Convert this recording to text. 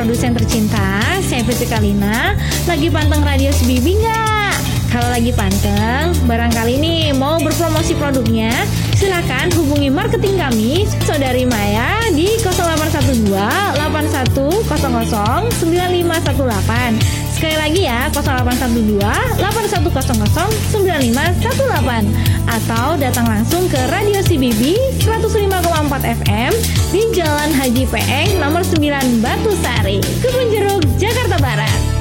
produsen tercinta, saya Fitri Kalina. Lagi panteng radio Sebibi nggak? Kalau lagi panteng, barangkali nih mau berpromosi produknya, silakan hubungi marketing kami, Saudari Maya di 0812 8100 9518. Sekali lagi ya, 0812 8100 9518. Atau datang langsung ke Radio CBB 105,4 FM di Jalan Haji Peeng nomor 9 Batu Sari, Kebun Jeruk, Jakarta Barat.